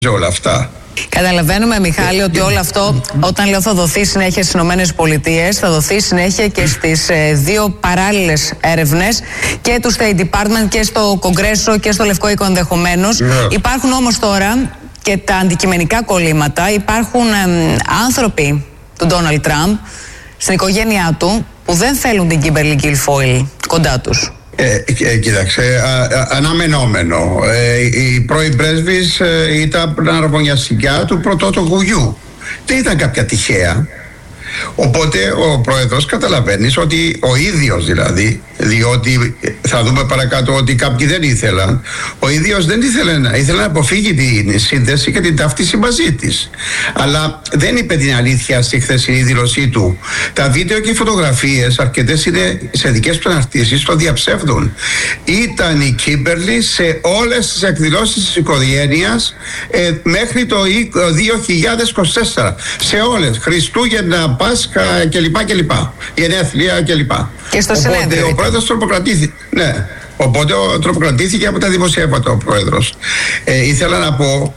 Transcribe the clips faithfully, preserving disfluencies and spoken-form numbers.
όλα αυτά. Καταλαβαίνουμε, Μιχάλη, ότι όλο αυτό, όταν λέω θα δοθεί συνέχεια στις Ηνωμένες Πολιτείες, θα δοθεί συνέχεια και στις ε, δύο παράλληλες έρευνες, και του State Department και στο Κογκρέσο και στο Λευκό Οίκο ενδεχομένως. Yeah. Υπάρχουν όμως τώρα και τα αντικειμενικά κολλήματα. Υπάρχουν ε, άνθρωποι του Ντόναλντ Τραμπ στην οικογένειά του που δεν θέλουν την Κίμπερλι Γκίλφοιλ κοντά τους. Ε, ε, κοίταξε, α, α, αναμενόμενο. Ε, η πρώην πρέσβης ε, ήταν αραβωνιαστικά του πρωτότοκου γιου. Δεν ήταν κάποια τυχαία. Οπότε ο πρόεδρος, καταλαβαίνεις ότι ο ίδιος δηλαδή, διότι θα δούμε παρακάτω ότι κάποιοι δεν ήθελαν, ο ίδιος δεν ήθελε να, ήθελε να αποφύγει την σύνδεση και την ταύτιση μαζί της. Αλλά δεν είπε την αλήθεια στη χθεσινή δήλωσή του. Τα βίντεο και οι φωτογραφίες, αρκετές είναι σε δικές του αναρτήσεις, το διαψεύδουν. Ήταν η Κίμπερλι σε όλες τις εκδηλώσεις της οικογένειας ε, μέχρι το δύο χιλιάδες είκοσι τέσσερα. Σε όλες, Χριστούγεννα, Πάσχα κλπ. κλπ. Γενέθλια κλπ. Και στο Οπότε συνέδριο. ο πρόεδρος τροποκρατήθηκε. Ναι. Οπότε ο, τροποκρατήθηκε από τα δημοσιεύματα ο πρόεδρος. Ε, ήθελα να πω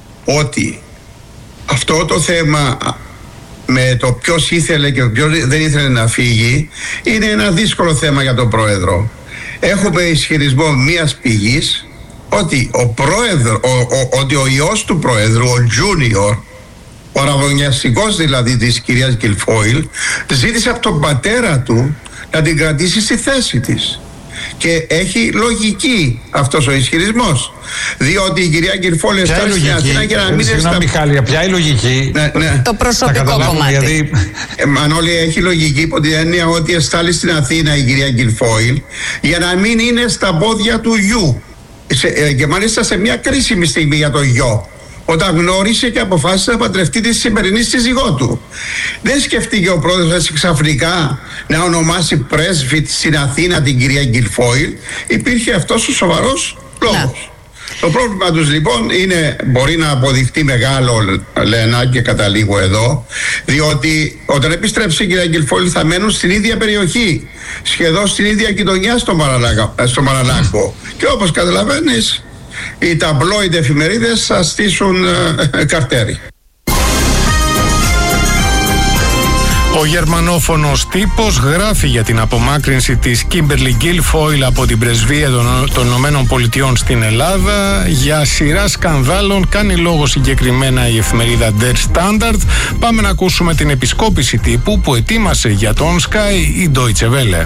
ότι αυτό το θέμα με το ποιος ήθελε και ποιος δεν ήθελε να φύγει είναι ένα δύσκολο θέμα για τον πρόεδρο. Έχουμε ισχυρισμό μιας πηγής ότι ο πρόεδρο, ο, ο, ότι ο ιός του πρόεδρου, ο Junior, ο αραβωνιαστικός δηλαδή της κυρίας Γκίλφοιλ, ζήτησε από τον πατέρα του να την κρατήσει στη θέση της. Και έχει λογική αυτός ο ισχυρισμός. Διότι η κυρία Γκίλφοιλ εστάλει στην Αθήνα για να μην είναι στα... Μιχάλη, ποια η λογική? Ναι, ναι. Το προσωπικό κομμάτι. Γιατί... Ε, Μανώλη, έχει λογική υπό την έννοια ότι εστάλει στην Αθήνα η κυρία Γκίλφοιλ για να μην είναι στα πόδια του γιου. Σε, ε, και μάλιστα σε μια κρίσιμη στιγμή για το γιο, όταν γνώρισε και αποφάσισε να παντρευτεί τη σημερινή σύζυγό του. Δεν σκεφτήκε ο πρόεδρος έτσι ξαφνικά να ονομάσει πρέσβη στην Αθήνα την κυρία Γκίλφοιλ. Υπήρχε αυτός ο σοβαρός λόγος. Ναι. Το πρόβλημα τους λοιπόν είναι, μπορεί να αποδειχτεί μεγάλο, Λένα, και καταλήγω εδώ, διότι όταν επιστρέψει η κυρία Γκίλφοιλ θα μένουν στην ίδια περιοχή, σχεδόν στην ίδια γειτονιά στο Μαραλάγκο. Και όπως καταλαβαίνεις, οι ταμπλόιντ εφημερίδες θα στήσουν ε, καρτέρι. Ο γερμανόφωνος τύπος γράφει για την απομάκρυνση της Κίμπερλι Γκίλφοιλ από την πρεσβεία των, των Ηνωμένων Πολιτειών στην Ελλάδα. Για σειρά σκανδάλων κάνει λόγο συγκεκριμένα η εφημερίδα Der Standard. Πάμε να ακούσουμε την επισκόπηση τύπου που ετοίμασε για τον Sky η Deutsche Welle.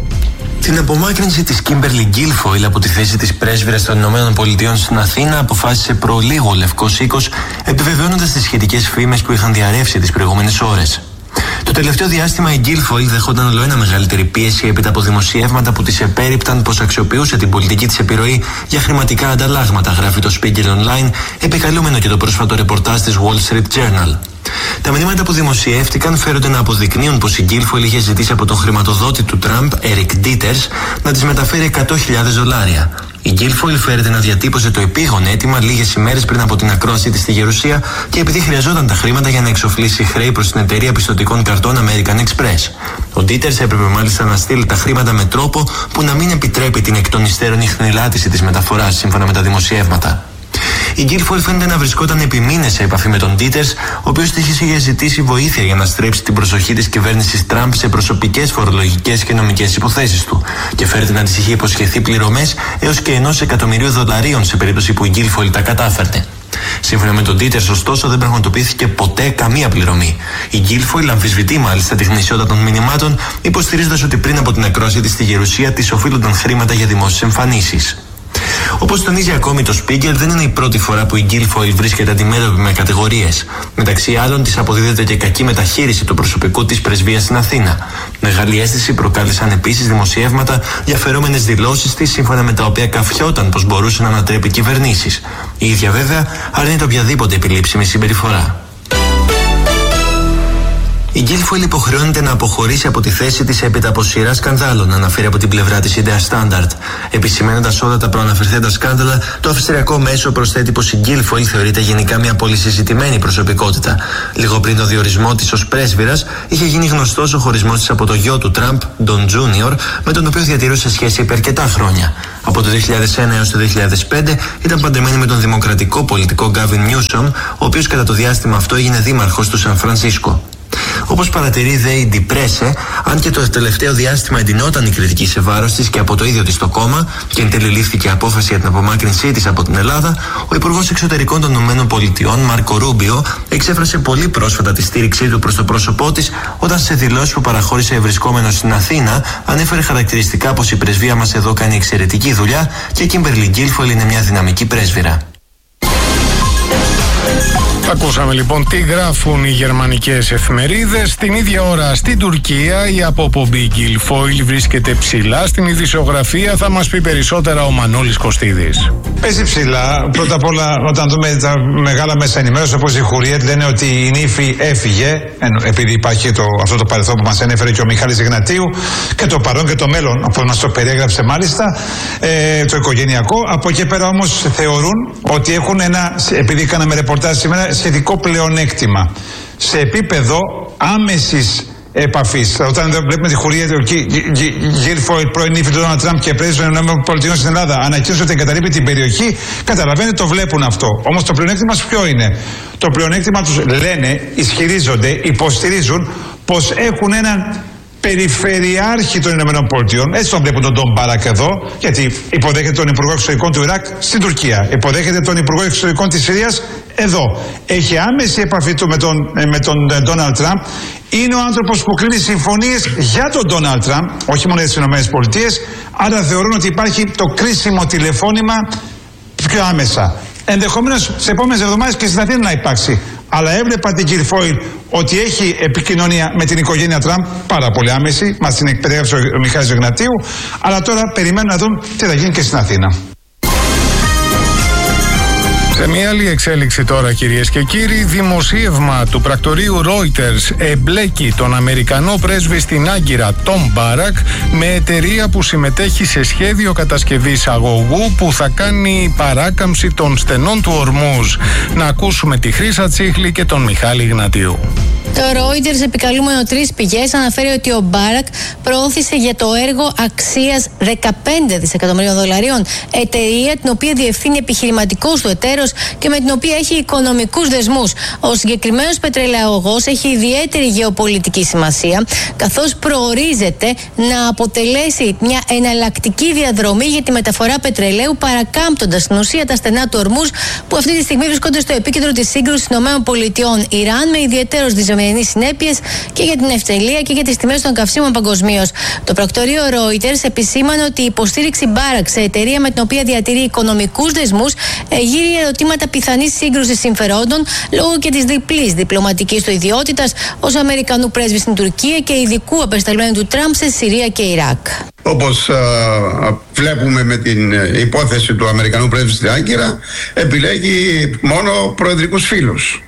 Την απομάκρυνση της Κίμπερλι Γκίλφοιλ από τη θέση της πρέσβυρας των Ηνωμένων Πολιτειών στην Αθήνα αποφάσισε προλίγο ο Λευκός Οίκος, επιβεβαιώνοντας τις σχετικές φήμες που είχαν διαρρεύσει τις προηγούμενες ώρες. Το τελευταίο διάστημα η Γκίλφοιλ δεχόταν ολοένα μεγαλύτερη πίεση έπειτα από δημοσιεύματα που της επέρριπταν πως αξιοποιούσε την πολιτική της επιρροή για χρηματικά ανταλλάγματα, γράφει το Spiegel Online, επικαλούμενο και το πρόσφατο ρεπορτάζ της Wall Street Journal. Τα μηνύματα που δημοσιεύτηκαν φέρονται να αποδεικνύουν πως η Γκίλφοιλ είχε ζητήσει από τον χρηματοδότη του Τραμπ, Eric Dieters, να της μεταφέρει εκατό χιλιάδες δολάρια. Η Γκίλφοιλ φέρεται να διατύπωσε το επίγον αίτημα λίγες ημέρες πριν από την ακρόαση της στη Γερουσία και επειδή χρειαζόταν τα χρήματα για να εξοφλήσει χρέη προς την εταιρεία πιστωτικών καρτών American Express. Ο Dieters έπρεπε μάλιστα να στείλει τα χρήματα με τρόπο που να μην επιτρέπει την εκ των υστέρων ιχνηλάτηση της μεταφοράς, σύμφωνα με τα δημοσιεύματα. Η Γκίλφοιλ φαίνεται να βρισκόταν επί μήνες σε επαφή με τον Dieters, ο οποίος της είχε ζητήσει βοήθεια για να στρέψει την προσοχή της κυβέρνησης Τραμπ σε προσωπικές, φορολογικές και νομικές υποθέσεις του, και φέρεται να της είχε υποσχεθεί πληρωμές έως και ενός εκατομμυρίου δολαρίων σε περίπτωση που η Γκίλφοιλ τα κατάφερνε. Σύμφωνα με τον Dieters, ωστόσο, δεν πραγματοποιήθηκε ποτέ καμία πληρωμή. Η Γκίλφοιλ αμφισβητεί μάλιστα τη γνησιότητα των μηνυμάτων, υποστηρίζοντας ότι πριν από την ακρόαση της στη Γερουσία της οφείλονταν χρήματα για δημόσιες εμφανίσεις. Όπως τονίζει ακόμη το Spiegel, δεν είναι η πρώτη φορά που η Γκίλφοιλ βρίσκεται αντιμέτωπη με κατηγορίες. Μεταξύ άλλων, της αποδίδεται και κακή μεταχείριση του προσωπικού της πρεσβείας στην Αθήνα. Μεγάλη αίσθηση προκάλεσαν επίσης δημοσιεύματα για φερόμενες δηλώσεις της, σύμφωνα με τα οποία καφιόταν πως μπορούσε να ανατρέπει κυβερνήσεις. Η ίδια βέβαια αρνείται οποιαδήποτε επιλήψιμη συμπεριφορά. Η Guilfoyle υποχρεώνεται να αποχωρήσει από τη θέση της έπειτα από σειρά σκανδάλων, αναφέρει από την πλευρά της Ιδέα Standard. Επισημένοντας όλα τα προαναφερθέντα σκάνδαλα, το αυστριακό μέσο προσθέτει πως η Guilfoyle θεωρείται γενικά μια πολυσυζητημένη προσωπικότητα. Λίγο πριν το διορισμό της ως πρέσβυρας, είχε γίνει γνωστός ο χωρισμός της από το γιο του Τραμπ, Don Τζούνιορ, με τον οποίο διατηρούσε σχέση επί αρκετά χρόνια. Από το δύο χιλιάδες ένα έως το δύο χιλιάδες πέντε ήταν παντρεμένη με τον δημοκρατικό πολιτικό Γκάβιν Νιούσομ, ο οποίος κατά το διάστημα αυτό έγινε δήμαρχος του Σαν Φρανσίσκο. Όπως παρατηρεί δε η Ντι Πρέσε, αν και το τελευταίο διάστημα εντυνόταν η κριτική σε βάρος της και από το ίδιο της το κόμμα και εν τέλει λήφθηκε απόφαση για την απομάκρυνσή της από την Ελλάδα, ο Υπουργός Εξωτερικών των ΗΠΑ, Μάρκο Ρούμπιο, εξέφρασε πολύ πρόσφατα τη στήριξή του προς το πρόσωπό της όταν σε δηλώσεις που παραχώρησε βρισκόμενος στην Αθήνα ανέφερε χαρακτηριστικά πως η πρεσβεία μας εδώ κάνει εξαιρετική δουλειά και η Κίμπερλι Γκίλφοιλ είναι μια δυναμική πρέσβυρα. Ακούσαμε λοιπόν τι γράφουν οι γερμανικές εφημερίδες. Την ίδια ώρα στην Τουρκία η αποπομπή Guilfoyle βρίσκεται ψηλά στην ειδησιογραφία. Θα μας πει περισσότερα ο Μανώλης Κωστίδης. Παίζει ψηλά. Πρώτα απ' όλα, όταν δούμε τα μεγάλα μέσα ενημέρωση όπως η Χουριέτ, λένε ότι η νύφη έφυγε, επειδή υπάρχει το, αυτό το παρελθόν που μας ανέφερε και ο Μιχάλης Ιγνατίου, και το παρόν και το μέλλον, όπως μας το περιέγραψε μάλιστα, ε, το οικογενειακό. Από εκεί πέρα όμως θεωρούν ότι έχουν ένα, επειδή κάναμε ρεπορτάζ σήμερα, σχετικό πλεονέκτημα σε επίπεδο άμεσης επαφής. Όταν βλέπουμε τη Χουριέτ, ο Guilfoyle, πρώην νύφη του Ντόναλντ Τραμπ και πρέσβης των ΗΠΑ στην Ελλάδα, ανακοίνωσε ότι εγκαταλείπει την περιοχή, καταλαβαίνετε, το βλέπουν αυτό. Όμως το πλεονέκτημα ποιο είναι? Το πλεονέκτημα τους, λένε, ισχυρίζονται, υποστηρίζουν πως έχουν έναν περιφερειάρχη των ΗΠΑ, έτσι τον βλέπουν τον Ντόν Μπάρακ εδώ, γιατί υποδέχεται τον Υπουργό Εξωτερικών του Ιράκ στην Τουρκία, υποδέχεται τον Υπουργό Εξωτερικών της Συρίας εδώ. Έχει άμεση επαφή του με τον, με τον Ντόναλντ Τραμπ. Είναι ο άνθρωπος που κρίνει συμφωνίες για τον Ντόναλντ Τραμπ, όχι μόνο για τις ΗΠΑ, άρα θεωρούν ότι υπάρχει το κρίσιμο τηλεφώνημα πιο άμεσα. Ενδεχομένως σε επόμενες εβδομάδες και στην Αθήνα να υπάρξει. Αλλά έβλεπα την Guilfoyle ότι έχει επικοινωνία με την οικογένεια Τραμπ, πάρα πολύ άμεση, μας την εκπαιδεύσε ο Μιχάλης Ιγνατίου, αλλά τώρα περιμένουν να δουν τι θα γίνει και στην Αθήνα. Σε μια άλλη εξέλιξη τώρα, κυρίες και κύριοι, δημοσίευμα του πρακτορείου Reuters εμπλέκει τον Αμερικανό πρέσβη στην Άγκυρα, Τον Μπάρακ, με εταιρεία που συμμετέχει σε σχέδιο κατασκευής αγωγού που θα κάνει παράκαμψη των στενών του Ορμούζ. Να ακούσουμε τη Χρύσα Τσίχλη και τον Μιχάλη Γνατίου. Το Reuters, επικαλούμενο τρεις πηγές, αναφέρει ότι ο Μπάρακ προώθησε για το έργο αξίας δεκαπέντε δισεκατομμυρίων δολαρίων εταιρεία την οποία διευθύνει επιχειρηματικός του εταίρος και με την οποία έχει οικονομικούς δεσμούς. Ο συγκεκριμένος πετρελαιοαγωγός έχει ιδιαίτερη γεωπολιτική σημασία, καθώς προορίζεται να αποτελέσει μια εναλλακτική διαδρομή για τη μεταφορά πετρελαίου, παρακάμπτοντας στην ουσία τα στενά του Ορμούζ, που αυτή τη στιγμή βρίσκονται στο επίκεντρο της σύγκρουσης των ΗΠΑ-Ιράν, με ιδιαίτερος δυσμενείς συνέπειες και για την ευτελεία και για τις τιμές των καυσίμων παγκοσμίως. Το πρακτορείο Reuters επισήμανε ότι η υποστήριξη Μπάρακ σε εταιρεία με την οποία διατηρεί οικονομικούς δεσμούς γύρει ερωτήματα πιθανής σύγκρουσης συμφερόντων λόγω και της διπλής διπλωματικής του ιδιότητας ως Αμερικανού πρέσβη στην Τουρκία και ειδικού απεσταλμένου του Τραμπ σε Συρία και Ιράκ. Όπως α, βλέπουμε με την υπόθεση του Αμερικανού πρέσβη στην Άγκυρα, επιλέγει μόνο προεδρικούς φίλους.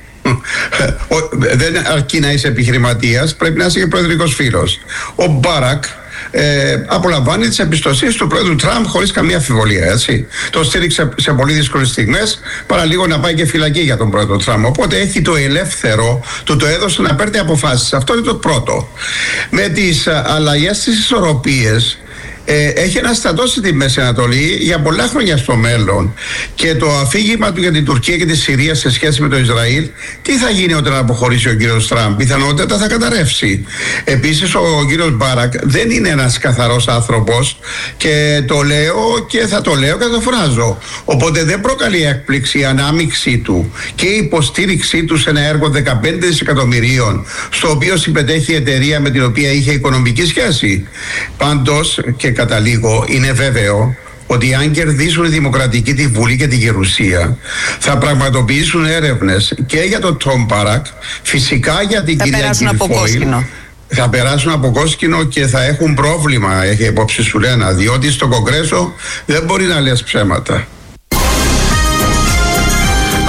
Δεν αρκεί να είσαι επιχειρηματίας, πρέπει να είσαι και προεδρικός φίλος. Ο Μπάρακ ε, απολαμβάνει τις εμπιστοσύνες του πρόεδρου Τραμπ χωρίς καμία αμφιβολία, έτσι. Το στήριξε σε πολύ δύσκολες στιγμές, παρά λίγο να πάει και φυλακή για τον πρόεδρο Τραμπ. Οπότε έχει το ελεύθερο, του το έδωσε να παίρνει αποφάσεις. Αυτό είναι το πρώτο. Με τις αλλαγές στις ισορροπίες, Ε, έχει αναστατώσει τη Μέση Ανατολή για πολλά χρόνια στο μέλλον. Και το αφήγημα του για την Τουρκία και τη Συρία σε σχέση με το Ισραήλ, τι θα γίνει όταν αποχωρήσει ο κύριος Τραμπ? Πιθανότατα θα καταρρεύσει. Επίσης, ο κύριος Μπάρακ δεν είναι ένας καθαρός άνθρωπος, και το λέω και θα το λέω και θα το φράζω. Οπότε δεν προκαλεί έκπληξη η ανάμειξή του και η υποστήριξή του σε ένα έργο δεκαπέντε δισεκατομμυρίων, στο οποίο συμμετέχει η εταιρεία με την οποία είχε οικονομική σχέση. Πάντως, και καταλήγω, είναι βέβαιο ότι αν κερδίσουν οι Δημοκρατικοί τη Βουλή και τη Γερουσία, θα πραγματοποιήσουν έρευνες και για τον Τον Μπάρακ, φυσικά για την θα κυρία Guilfoyle. Θα περάσουν από κόσκινο και θα έχουν πρόβλημα, έχει υπόψη σου Λένα, διότι στο Κογκρέσο δεν μπορεί να λες ψέματα.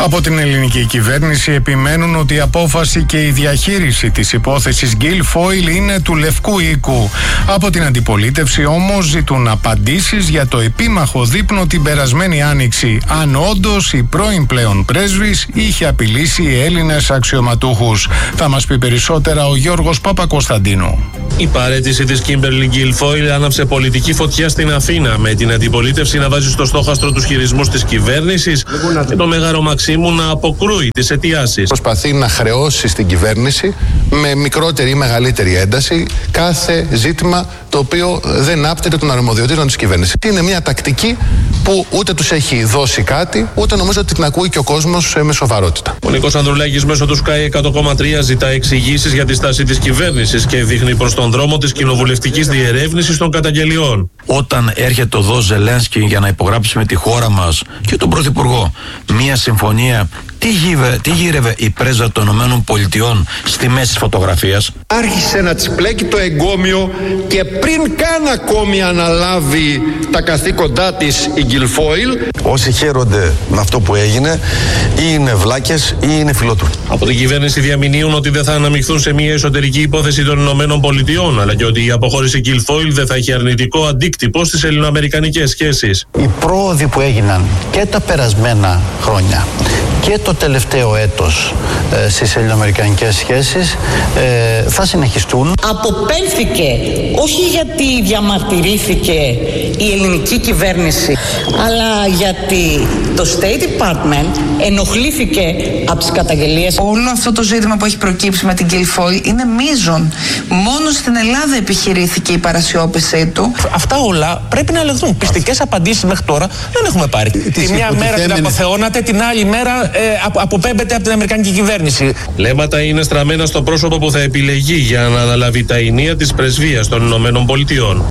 Από την ελληνική κυβέρνηση επιμένουν ότι η απόφαση και η διαχείριση της υπόθεσης Guilfoyle είναι του Λευκού Οίκου. Από την αντιπολίτευση όμως ζητούν απαντήσεις για το επίμαχο δείπνο την περασμένη άνοιξη, αν όντως η πρώην πλέον πρέσβης είχε απειλήσει Έλληνες αξιωματούχους. Θα μας πει περισσότερα ο Γιώργος Παπακοσταντίνου. Η παραίτηση της Κίμπερλι Γκίλφοιλ άναψε πολιτική φωτιά στην Αθήνα, με την αντιπολίτευση να βάζει στο στόχαστρο τους χειρισμούς της κυβέρνησης και το Μέγαρο Μαξίμου να αποκρούει τις αιτιάσεις. Προσπαθεί να χρεώσει στην κυβέρνηση με μικρότερη ή μεγαλύτερη ένταση κάθε ζήτημα το οποίο δεν άπτεται των αρμοδιοτήτων της κυβέρνησης. Είναι μια τακτική που ούτε τους έχει δώσει κάτι, ούτε νομίζω ότι την ακούει και ο κόσμος με σοβαρότητα. Ο Νίκος Ανδρουλάκης μέσω του Sky εκατό κόμμα τρία ζητά εξηγήσεις για τη στάση της κυβέρνησης και δείχνει προς τον δρόμο της κοινοβουλευτικής διερεύνησης των καταγγελιών. Όταν έρχεται εδώ Ζελένσκι για να υπογράψει με τη χώρα μας και τον Πρωθυπουργό μια συμφωνία, τι, γύρε, τι γύρευε η πρέσβα των ΗΠΑ στη μέση της φωτογραφίας? Άρχισε να της πλέκει το εγκόμιο και πριν καν ακόμη αναλάβει τα καθήκοντά της η Γκίλφοιλ. Όσοι χαίρονται με αυτό που έγινε ή είναι βλάκες ή είναι φιλότροποι. Από την κυβέρνηση διαμηνύουν ότι δεν θα αναμειχθούν σε μια εσωτερική υπόθεση των ΗΠΑ, αλλά και ότι η αποχώρηση Γκίλφοιλ δεν θα έχει αρνητικό αντίκτυπο στις ελληνοαμερικανικές σχέσεις. Οι πρόοδοι που έγιναν και τα περασμένα χρόνια και το τελευταίο έτος ε, στις ελληνοαμερικανικές σχέσεις ε, θα συνεχιστούν. Αποπέμφθηκε όχι γιατί διαμαρτυρήθηκε η ελληνική κυβέρνηση, αλλά γιατί το State Department ενοχλήθηκε από τις καταγγελίες. Όλο αυτό το ζήτημα που έχει προκύψει με την Guilfoyle είναι μείζον. Μόνο στην Ελλάδα επιχειρήθηκε η παρασιώπησή του. Αυτά όλα πρέπει να ελεγχθούν. Πιστικές απαντήσεις μέχρι τώρα δεν έχουμε πάρει. Τη μια μέρα την αποθεώνατε, την άλλη μέρα ε, αποπέμπεται από την Αμερικανική κυβέρνηση. Λέματα είναι στραμμένα στο πρόσωπο που θα επιλεγεί για να αναλάβει τα ηνία της πρεσβείας των Ηνωμένων Πολιτειών.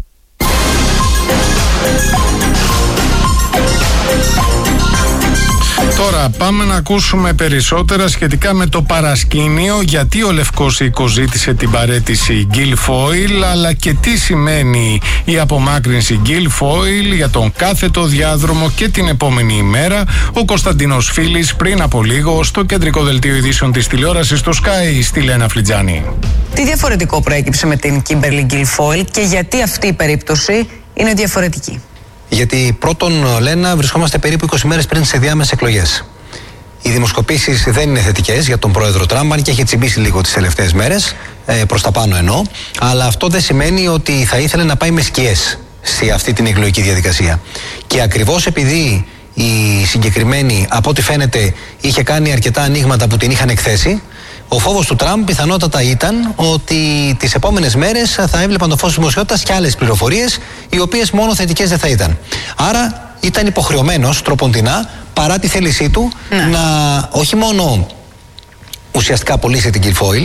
Τώρα πάμε να ακούσουμε περισσότερα σχετικά με το παρασκήνιο, γιατί ο Λευκός Οίκος ζήτησε την παραίτηση Guilfoyle, αλλά και τι σημαίνει η απομάκρυνση Guilfoyle για τον κάθετο διάδρομο και την επόμενη ημέρα. Ο Κωνσταντίνος Φίλης πριν από λίγο στο κεντρικό δελτίο ειδήσεων της τηλεόρασης στο Sky στη Λένα Φλιτζάνη. Τι διαφορετικό προέκυψε με την Κίμπερλι Γκίλφοιλ και γιατί αυτή η περίπτωση είναι διαφορετική? Γιατί πρώτον, Λένα, βρισκόμαστε περίπου είκοσι μέρες πριν τις ενδιάμεσες εκλογές. Οι δημοσκοπήσεις δεν είναι θετικές για τον πρόεδρο Τραμπ, αν και έχει τσιμπήσει λίγο τις τελευταίες μέρες, ε, προς τα πάνω εννοώ. Αλλά αυτό δεν σημαίνει ότι θα ήθελε να πάει με σκιές σε αυτή την εκλογική διαδικασία. Και ακριβώς επειδή η συγκεκριμένη, από ό,τι φαίνεται, είχε κάνει αρκετά ανοίγματα που την είχαν εκθέσει, ο φόβος του Τραμπ πιθανότατα ήταν ότι τις επόμενες μέρες θα έβλεπαν το φως της δημοσιότητας και άλλες πληροφορίες, οι οποίες μόνο θετικές δεν θα ήταν. Άρα ήταν υποχρεωμένος τροποντινά, παρά τη θέλησή του, ναι. να όχι μόνο ουσιαστικά πωλήσει την Guilfoyle,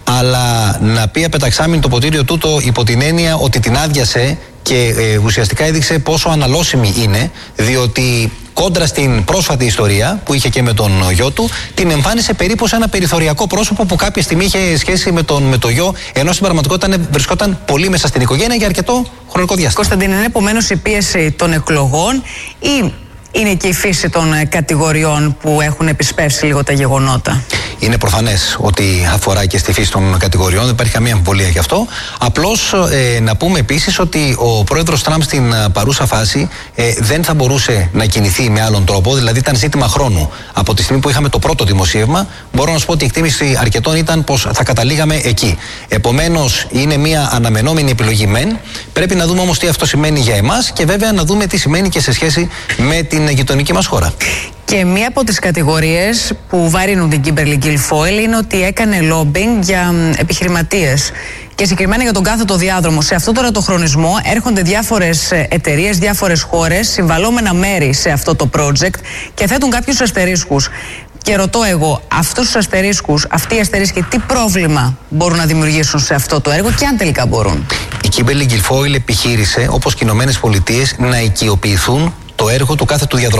αλλά να πει απεταξάμιν το ποτήριο τούτο υπό την έννοια ότι την άδειασε και ε, ουσιαστικά έδειξε πόσο αναλώσιμη είναι, διότι κόντρα στην πρόσφατη ιστορία που είχε και με τον γιο του, την εμφάνισε περίπου σε ένα περιθωριακό πρόσωπο που κάποια στιγμή είχε σχέση με τον με το γιο, ενώ στην πραγματικότητα βρισκόταν πολύ μέσα στην οικογένεια για αρκετό χρονικό διάστημα. Κωνσταντίνε, είναι επομένως η πίεση των εκλογών ή είναι και η φύση των κατηγοριών που έχουν επισπεύσει λίγο τα γεγονότα? Είναι προφανές ότι αφορά και στη φύση των κατηγοριών, δεν υπάρχει καμία αμφιβολία γι' αυτό. Απλώς ε, να πούμε επίσης ότι ο πρόεδρος Τραμπ στην παρούσα φάση ε, δεν θα μπορούσε να κινηθεί με άλλον τρόπο, δηλαδή ήταν ζήτημα χρόνου. Από τη στιγμή που είχαμε το πρώτο δημοσίευμα, μπορώ να σου πω ότι η εκτίμηση αρκετών ήταν πως θα καταλήγαμε εκεί. Επομένως, είναι μια αναμενόμενη επιλογή μεν. Πρέπει να δούμε όμως τι αυτό σημαίνει για εμάς και βέβαια να δούμε τι σημαίνει και σε σχέση με την γειτονική μας χώρα. Και μία από τις κατηγορίες που βαρύνουν την Κίμπερλι Γκίλφοιλ είναι ότι έκανε lobbying για επιχειρηματίες. Και συγκεκριμένα για τον κάθετο διάδρομο. Σε αυτό τώρα το χρονισμό έρχονται διάφορες εταιρείες, διάφορες χώρες, συμβαλόμενα μέρη σε αυτό το project και θέτουν κάποιους αστερίσκους. Και ρωτώ εγώ, αυτούς τους αστερίσκους, αυτοί οι αστερίσκοι, τι πρόβλημα μπορούν να δημιουργήσουν σε αυτό το έργο και αν τελικά μπορούν? Η Κίμπερλι Γκίλφοιλ επιχείρησε, όπως και οι Ηνωμένες Πολιτείες, να οικειοποιηθούν το έργο του κάθετου διαδρόμου.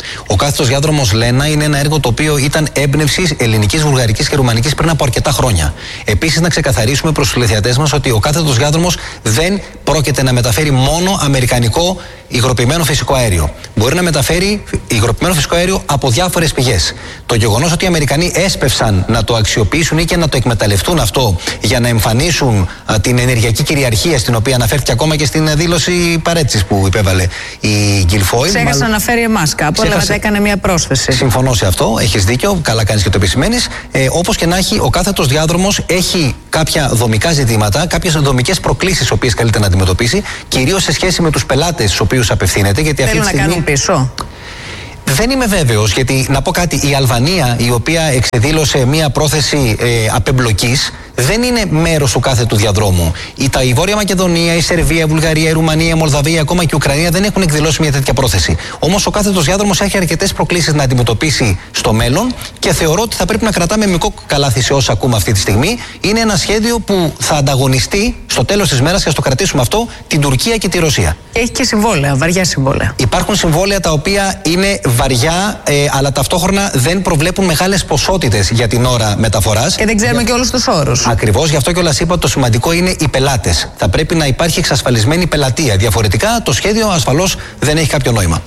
Ο κάθετος διάδρομος Λένα είναι ένα έργο το οποίο ήταν έμπνευση ελληνικής, βουλγαρικής και ρουμανικής πριν από αρκετά χρόνια. Επίσης, να ξεκαθαρίσουμε προς τους τηλεθεατές μας ότι ο κάθετος διάδρομος δεν πρόκειται να μεταφέρει μόνο αμερικανικό υγροποιημένο φυσικό αέριο. Μπορεί να μεταφέρει υγροποιημένο φυσικό αέριο από διάφορες πηγές. Το γεγονός ότι οι Αμερικανοί έσπευσαν να το αξιοποιήσουν ή και να το εκμεταλλευτούν αυτό για να εμφανίσουν α, την ενεργειακή κυριαρχία, στην οποία αναφέρθηκε ακόμα και στην δήλωση παρέτησης που υπέβαλε η Guilfoyle. Ξέχασε να αναφέρει εμάς κάπου, αλλά μετά έκανε μια πρόσθεση. Συμφωνώ σε αυτό, έχεις δίκιο, καλά κάνεις και το επισημαίνεις. Ε, όπως και να έχει, ο κάθετος διάδρομος έχει κάποια δομικά ζητήματα, κάποιες δομικές προκλήσεις, τις οποίες καλείται να αντιμετωπίσει, κυρίως σε σχέση με τους πελάτες στους οποίους απευθύνεται. Γιατί θέλουν αυτή τη να στιγμή... κάνουν πίσω. Δεν είμαι βέβαιος, γιατί να πω κάτι, η Αλβανία, η οποία εξεδήλωσε μια πρόθεση ε, απεμπλοκής, δεν είναι μέρος του κάθετου διαδρόμου. Η, τα, η Βόρεια Μακεδονία, η Σερβία, η Βουλγαρία, η Ρουμανία, η Μολδαβία, ακόμα και η Ουκρανία δεν έχουν εκδηλώσει μια τέτοια πρόθεση. Όμως ο κάθετος διάδρομος έχει αρκετές προκλήσεις να αντιμετωπίσει στο μέλλον και θεωρώ ότι θα πρέπει να κρατάμε μικρό καλάθι σε όσα ακούμε αυτή τη στιγμή. Είναι ένα σχέδιο που θα ανταγωνιστεί στο τέλος της μέρας, και ας το κρατήσουμε αυτό, την Τουρκία και τη Ρωσία. Έχει και συμβόλαια, βαριά συμβόλαια. Υπάρχουν συμβόλαια τα οποία είναι βαριά, ε, αλλά ταυτόχρονα δεν προβλέπουν μεγάλες ποσότητες για την ώρα μεταφοράς. Και δεν ξέρουμε για... και όλους τους όρους. Ακριβώς, γι' αυτό κιόλας είπα ότι το σημαντικό είναι οι πελάτες. Θα πρέπει να υπάρχει εξασφαλισμένη πελατεία. Διαφορετικά το σχέδιο ασφαλώς δεν έχει κάποιο νόημα.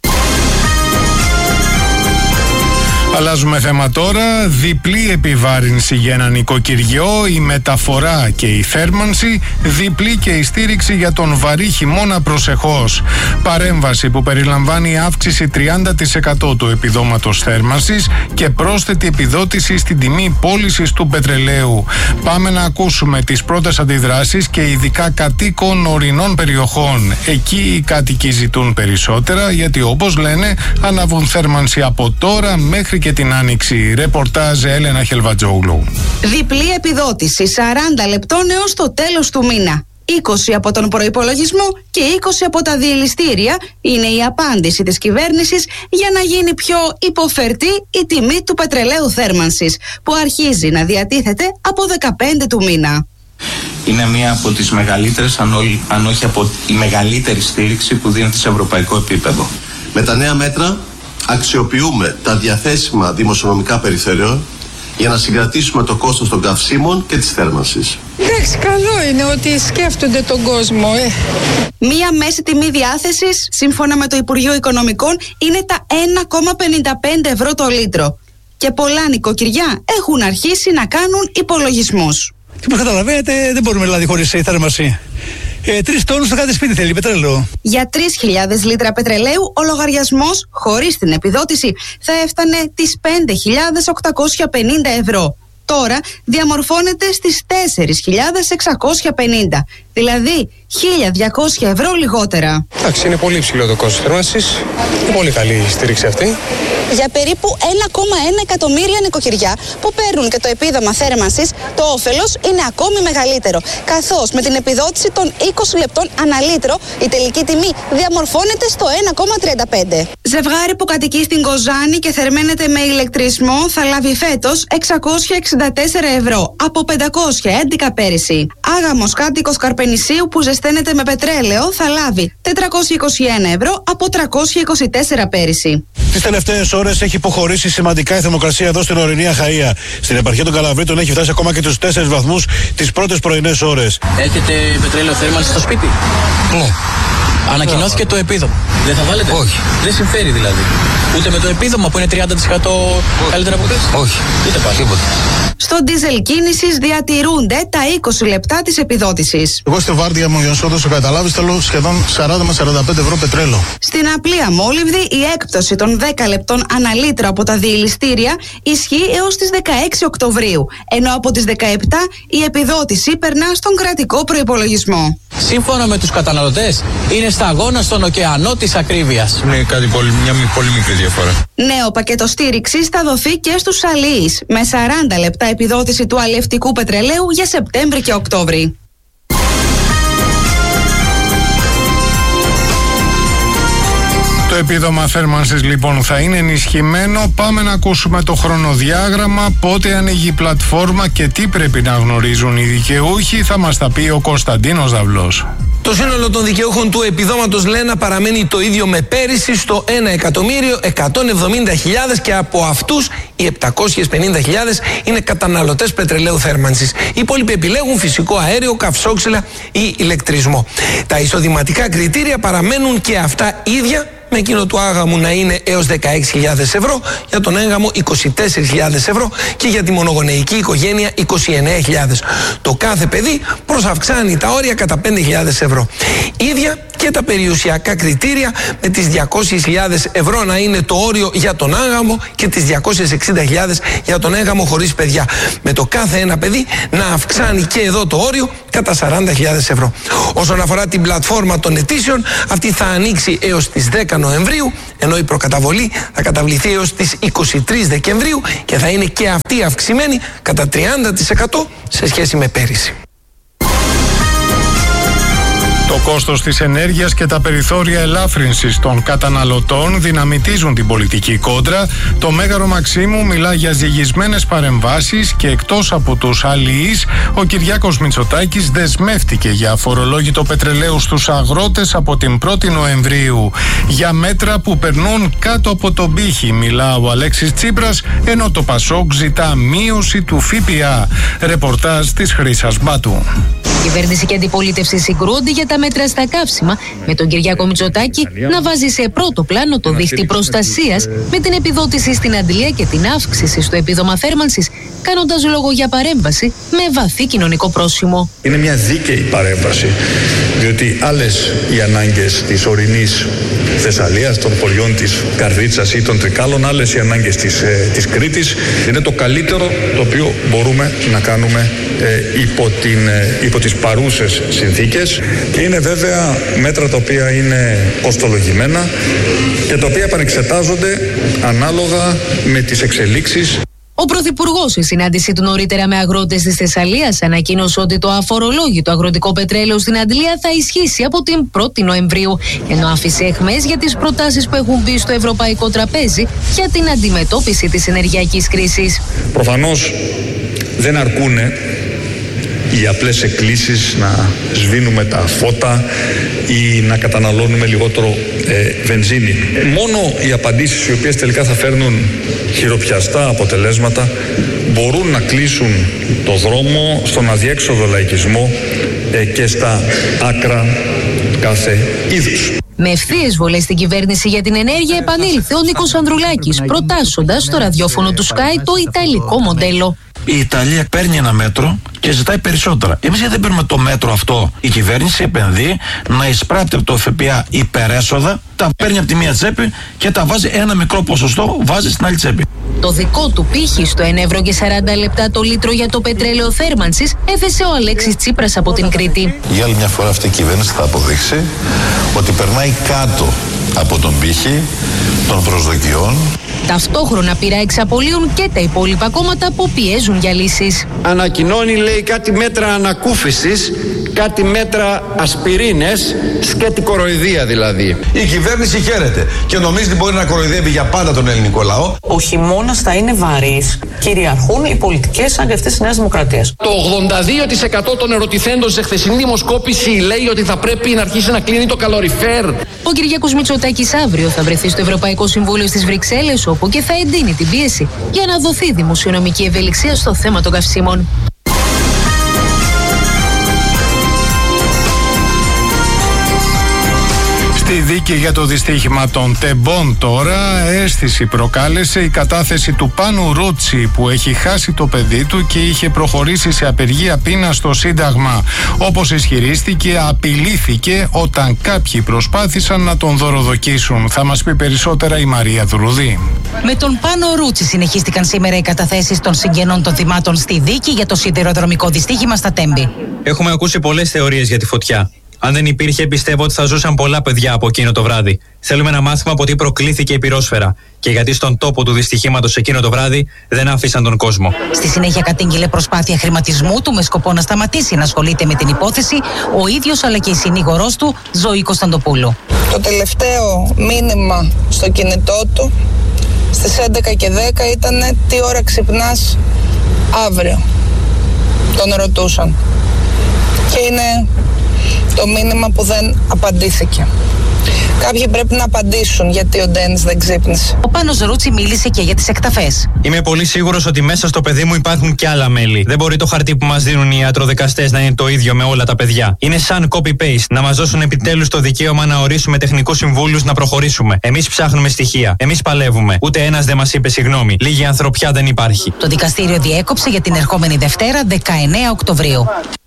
Αλλάζουμε θέμα τώρα. Διπλή επιβάρυνση για ένα νοικοκυριό, η μεταφορά και η θέρμανση, διπλή και η στήριξη για τον βαρύ χειμώνα προσεχώς. Παρέμβαση που περιλαμβάνει αύξηση τριάντα τοις εκατό του επιδόματος θέρμανσης και πρόσθετη επιδότηση στην τιμή πώλησης του πετρελαίου. Πάμε να ακούσουμε τις πρώτες αντιδράσεις και ειδικά κατοίκων ορεινών περιοχών. Εκεί οι κάτοικοι ζητούν περισσότερα, γιατί όπως λένε αναβούν θέρμανση από τώρα μέχρι και την Άνοιξη. Ρεπορτάζ Έλενα Χελβατζόγλου. Διπλή επιδότηση σαράντα λεπτών έως το τέλος του μήνα. είκοσι από τον προϋπολογισμό και είκοσι από τα διελιστήρια είναι η απάντηση της κυβέρνησης για να γίνει πιο υποφερτή η τιμή του πετρελαίου θέρμανσης, που αρχίζει να διατίθεται από δεκαπέντε του μήνα. Είναι μία από τις μεγαλύτερες, αν όχι από η μεγαλύτερη στήριξη που δίνεται σε ευρωπαϊκό επίπεδο. Με τα νέα μέτρα αξιοποιούμε τα διαθέσιμα δημοσιονομικά περιθώρια για να συγκρατήσουμε το κόστος των καυσίμων και της θέρμανσης. Εντάξει, καλό είναι ότι σκέφτονται τον κόσμο. Ε. Μία μέση τιμή διάθεσης, σύμφωνα με το Υπουργείο Οικονομικών, είναι τα ένα κόμμα πενήντα πέντε ευρώ το λίτρο. Και πολλά νοικοκυριά έχουν αρχίσει να κάνουν υπολογισμούς. Και όπως καταλαβαίνετε, δεν μπορούμε δηλαδή χωρίς θέρμανση. Ε, τρεις τόνους στο κάθε σπίτι θέλει πετρέλαιο. Για τρεις χιλιάδες λίτρα πετρελαίου ο λογαριασμός χωρίς την επιδότηση θα έφτανε τις πέντε χιλιάδες οκτακόσια πενήντα ευρώ. Τώρα διαμορφώνεται στις τέσσερις χιλιάδες εξακόσια πενήντα, δηλαδή χίλια διακόσια ευρώ λιγότερα. Εντάξει, είναι πολύ υψηλό το κόστος θέρμανσης. Είναι πολύ καλή η στήριξη αυτή. Για περίπου ένα κόμμα ένα εκατομμύρια νοικοκυριά που παίρνουν και το επίδομα θέρμανσης, το όφελος είναι ακόμη μεγαλύτερο. Καθώς με την επιδότηση των είκοσι λεπτών ανά λίτρο, η τελική τιμή διαμορφώνεται στο ένα κόμμα τριάντα πέντε. Ζευγάρι που κατοικεί στην Κοζάνη και θερμαίνεται με ηλεκτρισμό θα λάβει φέτος εξακόσια εξήντα τέσσερα ευρώ από πεντακόσια έντεκα πέρυσι. Άγαμος κάτοικος Καρπενησίου που ζεσταίνεται με πετρέλαιο θα λάβει τετρακόσια είκοσι ένα ευρώ από τριακόσια είκοσι τέσσερα πέρυσι. Τις τελευταίες ώρες έχει υποχωρήσει σημαντικά η θερμοκρασία εδώ στην ορεινή Αχαΐα. Στην επαρχία των Καλαβρίτων έχει φτάσει ακόμα και τους τέσσερις βαθμούς τις πρώτες πρωινές ώρες. Έχετε πετρέλαιο θέρμανση στο σπίτι? Ναι. Ανακοινώθηκε το επίδομα. Δεν θα βάλετε? Όχι. Δεν συμφέρει δηλαδή. Ούτε με το επίδομα που είναι τριάντα τοις εκατό καλύτερα από χθες? Όχι. Ούτε πάλι. Τίποτα. Στο ντίζελ κίνησης διατηρούνται τα είκοσι λεπτά της επιδότησης. Εγώ στη βάρδια μου, για να σου δώσω καταλάβεις, θέλω σχεδόν σαράντα με σαράντα πέντε ευρώ πετρέλαιο. Στην απλή αμόλυβδη η έκπτωση των δέκα λεπτών ανά λίτρο από τα διελιστήρια ισχύει έως τις δεκαέξι Οκτωβρίου, ενώ από τις δεκαεπτά η επιδότηση περνά στον κρατικό προϋπολογισμό. Σύμφωνα με τους καταναλωτές, είναι σταγόνα στον ωκεανό της ακρίβειας. Είναι κάτι πολύ, μια πολύ μικρή διαφορά. Νέο πακέτο στήριξης θα δοθεί και στους αλλοίς, με σαράντα λεπτά επιδότηση του αλλιευτικού πετρελαίου για Σεπτέμβρη και Οκτώβρη. Το επίδομα θέρμανσης λοιπόν θα είναι ενισχυμένο. Πάμε να ακούσουμε το χρονοδιάγραμμα, πότε ανοίγει η πλατφόρμα και τι πρέπει να γνωρίζουν οι δικαιούχοι. Θα μας τα πει ο Κωνσταντίνος Δαυλός. Το σύνολο των δικαιούχων του επιδόματος Λένα παραμένει το ίδιο με πέρυσι στο ένα εκατομμύριο εκατόν εβδομήντα χιλιάδες και από αυτούς οι επτακόσιες πενήντα χιλιάδες είναι καταναλωτές πετρελαίου θέρμανσης. Οι υπόλοιποι επιλέγουν φυσικό αέριο, καυσόξυλα ή ηλεκτρισμό. Τα εισοδηματικά κριτήρια παραμένουν και αυτά ίδια, με εκείνο του άγαμου να είναι έως δεκαέξι χιλιάδες ευρώ, για τον έγγαμο είκοσι τέσσερις χιλιάδες ευρώ και για τη μονογονεϊκή οικογένεια είκοσι εννέα χιλιάδες. Το κάθε παιδί προσαυξάνει τα όρια κατά πέντε χιλιάδες ευρώ. Ίδια και τα περιουσιακά κριτήρια, με τις διακόσιες χιλιάδες ευρώ να είναι το όριο για τον άγαμο και τις διακόσιες εξήντα χιλιάδες για τον έγγαμο χωρίς παιδιά. Με το κάθε ένα παιδί να αυξάνει και εδώ το όριο κατά σαράντα χιλιάδες ευρώ. Όσον αφορά την πλατφόρμα των αιτήσεων, αυτή θα ανοίξει έως τις δέκα Νοεμβρίου, ενώ η προκαταβολή θα καταβληθεί έως τις είκοσι τρεις Δεκεμβρίου και θα είναι και αυτή αυξημένη κατά τριάντα τοις εκατό σε σχέση με πέρυσι. Το κόστος της ενέργειας και τα περιθώρια ελάφρυνσης των καταναλωτών δυναμητίζουν την πολιτική κόντρα. Το Μέγαρο Μαξίμου μιλά για ζυγισμένες παρεμβάσεις και εκτός από τους αλληλείς, ο Κυριάκος Μητσοτάκης δεσμεύτηκε για αφορολόγητο πετρελαίου στους αγρότες από την πρώτη Νοεμβρίου. Για μέτρα που περνούν κάτω από τον πύχη μιλά ο Αλέξης Τσίπρας, ενώ το Πασόκ ζητά μείωση του ΦΠΑ. Ρεπορτάζ της Χρύσας Μπάτου. Κυβέρνηση και αντιπολίτευση συγκρούονται για τα μέτρα στα καύσιμα, με τον Κυριάκο Μητσοτάκη να βάζει σε πρώτο πλάνο το δίχτυ προστασίας, με την επιδότηση στην αντλία και την αύξηση στο επίδομα θέρμανσης, κάνοντας λόγο για παρέμβαση με βαθύ κοινωνικό πρόσημο. Είναι μια δίκαιη παρέμβαση, διότι άλλες οι ανάγκες της ορεινής Θεσσαλίας, των χωριών της Καρδίτσας ή των Τρικάλων, άλλες οι ανάγκες της, ε, της Κρήτης. Είναι το καλύτερο το οποίο μπορούμε να κάνουμε ε, υπό, την, ε, υπό τις παρούσες συνθήκες, και είναι βέβαια μέτρα τα οποία είναι κοστολογημένα και τα οποία επανεξετάζονται ανάλογα με τις εξελίξεις. Ο Πρωθυπουργός, σε συνάντησή του νωρίτερα με αγρότες της Θεσσαλίας, ανακοίνωσε ότι το αφορολόγητο αγροτικό πετρέλαιο στην αντλία θα ισχύσει από την πρώτη Νοεμβρίου, ενώ άφησε αιχμές για τις προτάσεις που έχουν μπει στο ευρωπαϊκό τραπέζι για την αντιμετώπιση της ενεργειακής κρίσης. Προφανώς δεν αρκούνε οι απλές εκκλήσεις να σβήνουμε τα φώτα ή να καταναλώνουμε λιγότερο ε, βενζίνη. Μόνο οι απαντήσεις οι οποίες τελικά θα φέρνουν χειροπιαστά αποτελέσματα μπορούν να κλείσουν το δρόμο στον αδιέξοδο λαϊκισμό ε, και στα άκρα κάθε είδους. Με ευθείες βολές στην κυβέρνηση για την ενέργεια επανήλθε ο Νίκος Ανδρουλάκης, προτάσσοντας στο ραδιόφωνο του Sky το ιταλικό μοντέλο. Η Ιταλία παίρνει ένα μέτρο και ζητάει περισσότερα. Εμείς γιατί δεν παίρνουμε το μέτρο αυτό? Η κυβέρνηση επενδύει να εισπράττει από το ΦΠΑ υπερέσοδα, τα παίρνει από τη μία τσέπη και τα βάζει ένα μικρό ποσοστό, βάζει στην άλλη τσέπη. Το δικό του πύχη στο ένα ευρώ και σαράντα λεπτά το λίτρο για το πετρέλαιο θέρμανσης έθεσε ο Αλέξης Τσίπρας από την Κρήτη. Για άλλη μια φορά αυτή η κυβέρνηση θα αποδείξει ότι περνάει κάτω από τον πύχη των προσδοκιών. Ταυτόχρονα πειρά εξαπολύουν και τα υπόλοιπα κόμματα που πιέζουν για λύσεις. Ανακοινώνει, λέει, κάτι μέτρα ανακούφισης, κάτι μέτρα ασπιρίνες, σκέτη κοροϊδία δηλαδή. Η κυβέρνηση χαίρεται και νομίζει ότι μπορεί να κοροϊδεύει για πάντα τον ελληνικό λαό. Ο χειμώνας θα είναι βαρύς. Κυριαρχούν οι πολιτικές σαν και αυτές της Νέας Δημοκρατίας. Το ογδόντα δύο τοις εκατό των ερωτηθέντων σε χθεσινή δημοσκόπηση λέει ότι θα πρέπει να αρχίσει να κλείνει το καλοριφέρ. Ο Κυριάκος Μητσοτάκης αύριο θα βρεθεί στο Ευρωπαϊκό Συμβούλιο στις Βρυξέλλες, όπου και θα εντείνει την πίεση για να δοθεί δημοσιονομική ευελιξία στο θέμα των καυσίμων. Στη δίκη για το δυστύχημα των τεμπών τώρα, αίσθηση προκάλεσε η κατάθεση του Πάνου Ρούτσι, που έχει χάσει το παιδί του και είχε προχωρήσει σε απεργία πείνας στο Σύνταγμα. Όπως ισχυρίστηκε, απειλήθηκε όταν κάποιοι προσπάθησαν να τον δωροδοκίσουν. Θα μας πει περισσότερα η Μαρία Δουρουδή. Με τον Πάνο Ρούτσι συνεχίστηκαν σήμερα οι καταθέσεις των συγγενών των θυμάτων στη δίκη για το σιδηροδρομικό δυστύχημα στα Τέμπη. Έχουμε ακούσει πολλές θεωρίες για τη φωτιά. Αν δεν υπήρχε, πιστεύω ότι θα ζούσαν πολλά παιδιά από εκείνο το βράδυ. Θέλουμε να μάθουμε από τι προκλήθηκε η πυρόσφαιρα και γιατί στον τόπο του δυστυχήματος εκείνο το βράδυ δεν άφησαν τον κόσμο. Στη συνέχεια κατήγγειλε προσπάθεια χρηματισμού του με σκοπό να σταματήσει να ασχολείται με την υπόθεση ο ίδιος αλλά και η συνήγορός του, Ζωή Κωνσταντοπούλου. Το τελευταίο μήνυμα στο κινητό του στις έντεκα και δέκα ήταν «Τι ώρα ξυπνάς αύριο?» Τον ρωτούσαν. Και είναι το μήνυμα που δεν απαντήθηκε. Κάποιοι πρέπει να απαντήσουν γιατί ο Ντένις δεν ξύπνησε. Ο Πάνος Ρούτσι μίλησε και για τις εκταφές. Είμαι πολύ σίγουρος ότι μέσα στο παιδί μου υπάρχουν και άλλα μέλη. Δεν μπορεί το χαρτί που μας δίνουν οι ιατροδικαστές να είναι το ίδιο με όλα τα παιδιά. Είναι σαν copy-paste. Να μας δώσουν επιτέλους το δικαίωμα να ορίσουμε τεχνικούς συμβούλους να προχωρήσουμε. Εμείς ψάχνουμε στοιχεία. Εμείς παλεύουμε. Ούτε ένας δεν μας είπε συγγνώμη. Λίγη ανθρωπιά δεν υπάρχει. Το δικαστήριο διέκοψε για την ερχόμενη Δευτέρα δεκαεννέα Οκτωβρίου.